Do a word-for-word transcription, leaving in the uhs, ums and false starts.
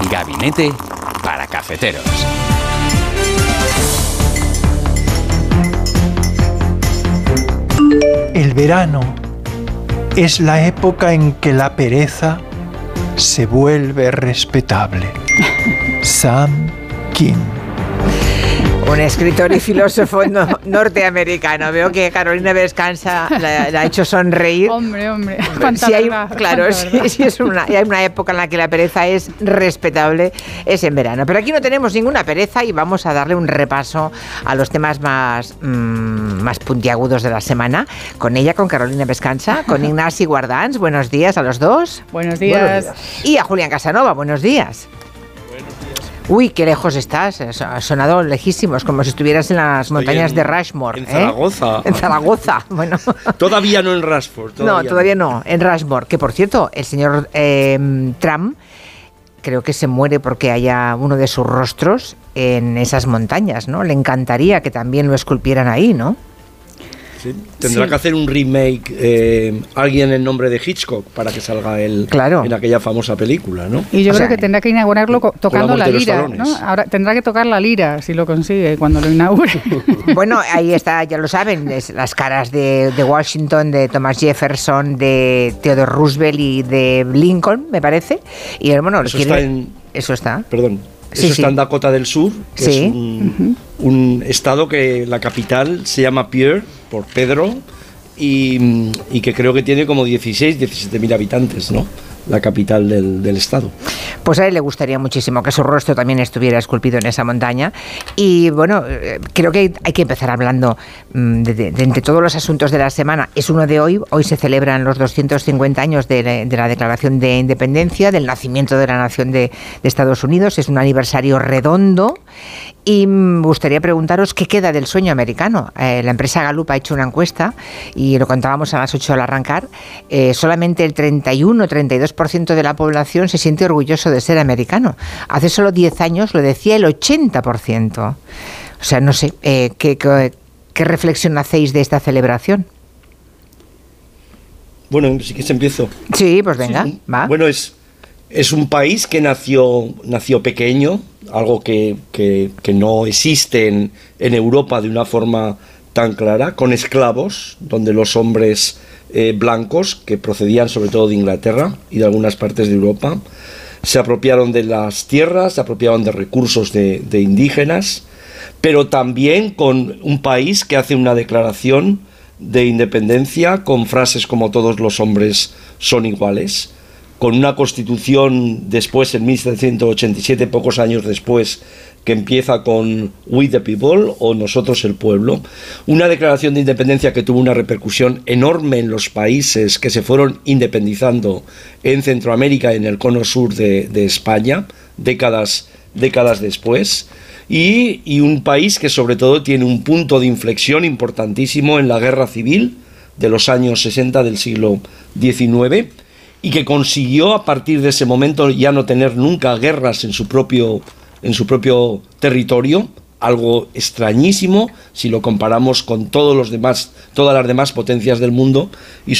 Gabinete para cafeteros. El verano es la época en que la pereza se vuelve respetable. Sam King. Un escritor y filósofo no, norteamericano. Veo que Carolina Vescanza la, la ha hecho sonreír. Hombre, hombre. Cuánta Si hay, verdad, claro, si, verdad. si es una, hay una época en la que la pereza es respetable, es en verano. Pero aquí no tenemos ninguna pereza y vamos a darle un repaso a los temas más, mmm, más puntiagudos de la semana. Con ella, con Carolina Vescanza, con Ignasi Guardans. Buenos días a los dos. Buenos días. Buenos días. Y a Julián Casanova. Buenos días. Uy, qué lejos estás, ha sonado lejísimos, como si estuvieras en las Estoy montañas en, de Rushmore. En ¿eh? Zaragoza. En Zaragoza, bueno. Todavía no en Rashford. Todavía no, todavía no. no, en Rushmore. Que por cierto, el señor eh, Trump creo que se muere porque haya uno de sus rostros en esas montañas, ¿no? Le encantaría que también lo esculpieran ahí, ¿no? Sí, tendrá sí. que hacer un remake eh, alguien en nombre de Hitchcock para que salga él claro. en aquella famosa película, ¿no? Y yo o creo sea, que tendrá que inaugurarlo co- tocando la, la lira, ¿no? Ahora tendrá que tocar la lira si lo consigue cuando lo inaugure. Bueno, ahí está, ya lo saben, es las caras de, de Washington, de Thomas Jefferson, de Theodore Roosevelt y de Lincoln, me parece. Y bueno, eso quiere, está en, eso está. Perdón. Eso sí, está sí. en Dakota del Sur, que sí. es un, uh-huh. un estado que la capital se llama Pierre, por Pedro, y, y que creo que tiene como dieciséis, diecisiete mil habitantes, ¿no? La capital del, del estado. Pues a él le gustaría muchísimo que su rostro también estuviera esculpido en esa montaña. Y bueno, creo que hay que empezar hablando de, de, de entre todos los asuntos de la semana. Es uno de hoy. Hoy se celebran los doscientos cincuenta años de la, de la Declaración de Independencia, del nacimiento de la nación de, de Estados Unidos. Es un aniversario redondo. Y me gustaría preguntaros qué queda del sueño americano. Eh, la empresa Gallup ha hecho una encuesta y lo contábamos a las ocho al arrancar. Eh, solamente el treinta y uno treinta y dos por ciento de la población se siente orgulloso de ser americano. Hace solo diez años lo decía el ochenta por ciento. O sea, no sé, eh, ¿qué, qué, ¿qué reflexión hacéis de esta celebración? Bueno, sí que se empiezo. Sí, pues venga, sí. va. Bueno, es... Es un país que nació, nació pequeño, algo que, que, que no existe en, en Europa de una forma tan clara, con esclavos, donde los hombres eh, blancos, que procedían sobre todo de Inglaterra y de algunas partes de Europa, se apropiaron de las tierras, se apropiaron de recursos de, de indígenas, pero también con un país que hace una declaración de independencia con frases como todos los hombres son iguales, con una constitución después, en mil setecientos ochenta y siete, pocos años después, que empieza con We the People, o Nosotros el Pueblo, una declaración de independencia que tuvo una repercusión enorme en los países que se fueron independizando en Centroamérica y en el cono sur de, de España, décadas, décadas después, y, y un país que sobre todo tiene un punto de inflexión importantísimo en la guerra civil de los años sesenta del siglo diecinueve, y que consiguió a partir de ese momento ya no tener nunca guerras en su propio, en su propio territorio, algo extrañísimo si lo comparamos con todos los demás, todas las demás potencias del mundo, y